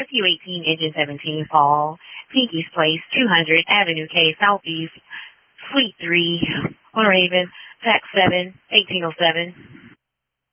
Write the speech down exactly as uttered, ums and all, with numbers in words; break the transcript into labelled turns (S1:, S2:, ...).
S1: U eighteen, Engine seventeen, Fall, Pinky's Place, two hundred Avenue K, Southeast, Suite three, Raven, Tax seven, eighteen oh seven.